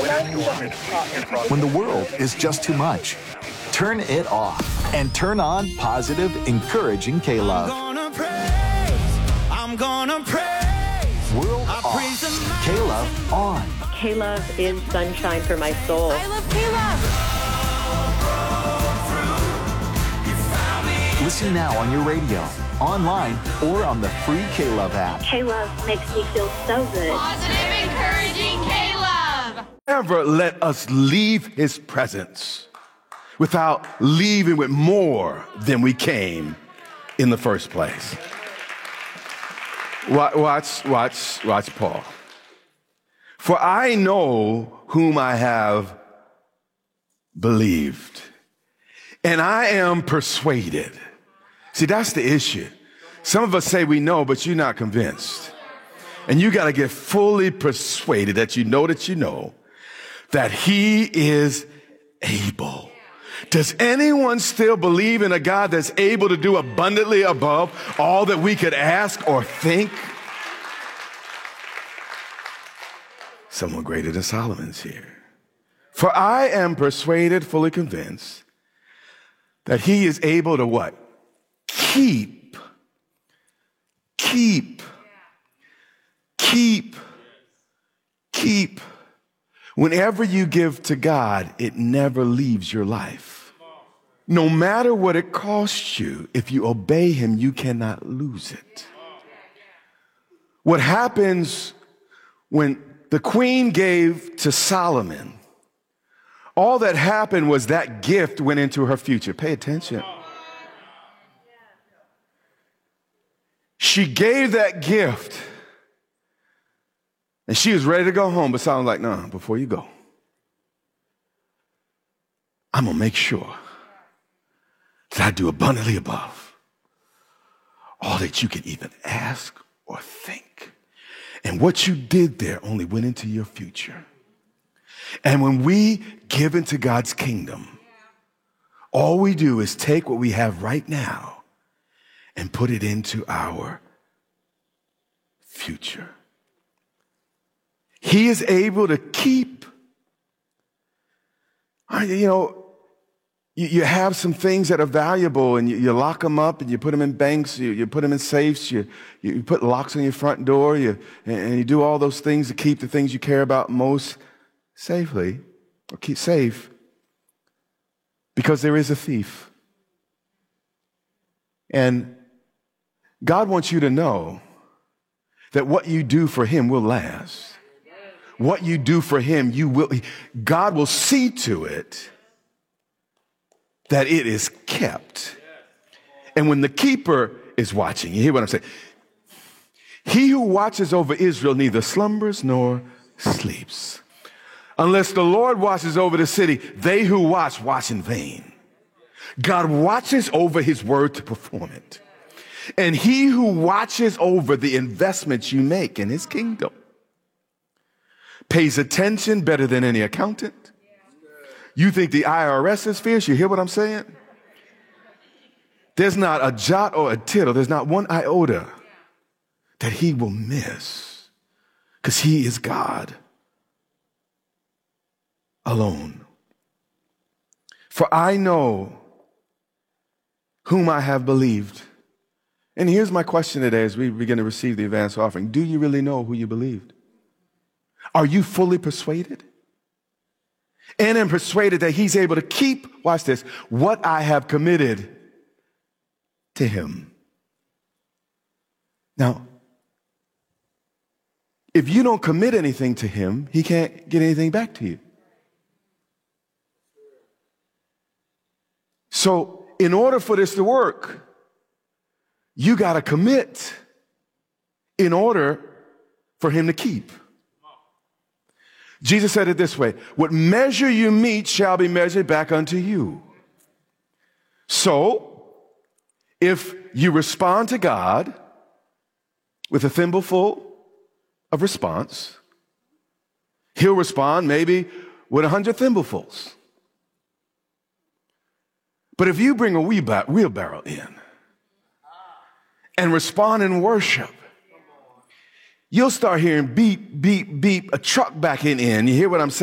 When the world is just too much, turn it off and turn on positive, encouraging K-Love. I'm gonna praise. World off, K-Love on. K-Love is sunshine for my soul. I love K-Love. Listen now on your radio, online, or on the free K-Love app. K-Love makes me feel so good. Positive, encouraging K-Love. Never let us leave his presence without leaving with more than we came in the first place. Watch Paul. For I know whom I have believed, and I am persuaded. See, that's the issue. Some of us say we know, but you're not convinced. And you got to get fully persuaded that you know that he is able. Does anyone still believe in a God that's able to do abundantly above all that we could ask or think? Someone greater than Solomon's here. For I am persuaded, fully convinced, that he is able to what? Keep. Whenever you give to God, it never leaves your life. No matter what it costs you, if you obey him, you cannot lose it. What happens when the queen gave to Solomon, all that happened was that gift went into her future. Pay attention. She gave that gift, and she was ready to go home, but Solomon's like, no, before you go, I'm going to make sure that I do abundantly above all that you can even ask or think. And what you did there only went into your future. And when we give into God's kingdom, all we do is take what we have right now and put it into our future. He is able to keep. You have some things that are valuable, and you lock them up, and you put them in banks, you put them in safes, you put locks on your front door, and you do all those things to keep the things you care about most safely, or keep safe, because there is a thief. And God wants you to know that what you do for him will last. What you do for him, God will see to it that it is kept. And when the keeper is watching, you hear what I'm saying? He who watches over Israel neither slumbers nor sleeps. Unless the Lord watches over the city, they who watch in vain. God watches over his word to perform it. And he who watches over the investments you make in his kingdom pays attention better than any accountant. You think the IRS is fierce? You hear what I'm saying? There's not a jot or a tittle. There's not one iota that he will miss, because he is God alone. For I know whom I have believed. And here's my question today as we begin to receive the advance offering. Do you really know who you believed? Are you fully persuaded? And am persuaded that he's able to keep, watch this, what I have committed to him. Now, if you don't commit anything to him, he can't get anything back to you. So, in order for this to work, you got to commit in order for him to keep. Jesus said it this way: what measure you meet shall be measured back unto you. So, if you respond to God with a thimbleful of response, he'll respond maybe with 100 thimblefuls. But if you bring a wheelbarrow in and respond in worship, you'll start hearing beep, beep, beep, a truck backing in. You hear what I'm saying?